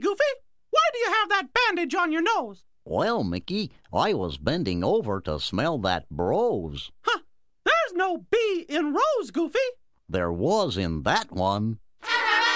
Goofy, why do you have that bandage on your nose? Well, Mickey, I was bending over to smell that brose. Huh, there's no B in Rose, Goofy. There was in that one.